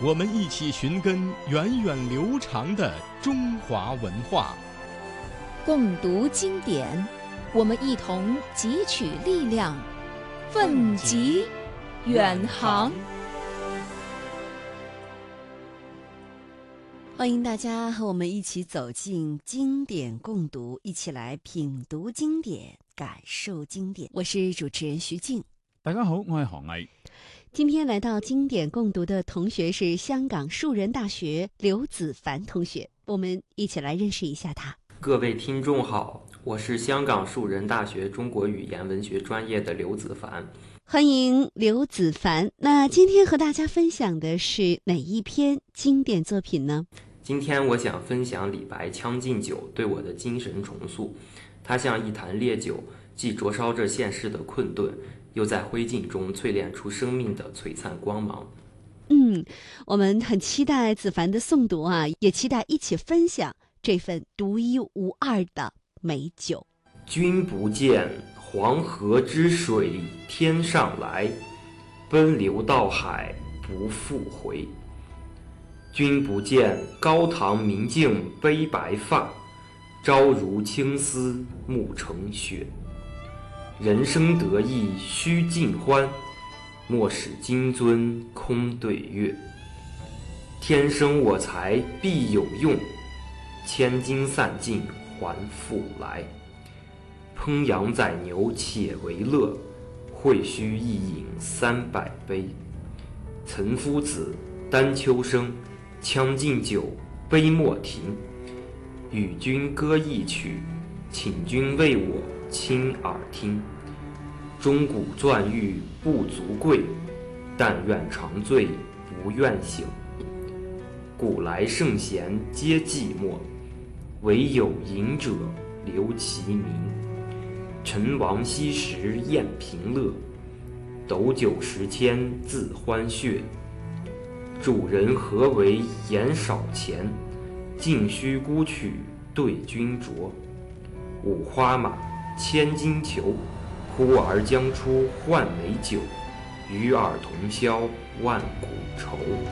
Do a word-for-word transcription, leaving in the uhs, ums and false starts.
我们一起寻根源远流长的中华文化， 共读经典，我们一同汲取力量，奋楫远航。 欢迎大家和我们一起走进经典共读，一起来品读经典，感受经典。我是主持人徐静。 大家好，我係韓毅。 今天来到经典共读的同学是香港树人大学刘子凡同学，我们一起来认识一下他。 各位听众好，我是香港树人大学中国语言文学专业的刘子凡。 欢迎刘子凡。那今天和大家分享的是哪一篇经典作品呢？ 今天我想分享李白《将进酒》对我的精神重塑。它像一坛烈酒，既灼烧着现实的困顿，又在灰烬中淬炼出生命的璀璨光芒。 嗯，我们很期待子凡的诵读啊，也期待一起分享这份独一无二的美酒。 君不见黄河之水天上来，奔流到海不复回。君不见高堂明镜悲白发，朝如青丝暮成雪。人生得意须尽欢，莫使金樽空对月。天生我材必有用，千金散尽还复来。烹羊宰牛且为乐，会须一饮三百杯。岑夫子，丹丘生，将进酒，杯莫停。与君歌一曲，请君为我倾耳听。钟鼓馔玉不足贵，但愿长醉不愿醒。古来圣贤皆寂寞，惟有饮者留其名。陈王昔时宴平乐，斗酒十千恣欢谑。主人何为言少钱，径须沽取对君酌。五花马，千金裘，呼儿将出换美酒，与尔同销万古愁。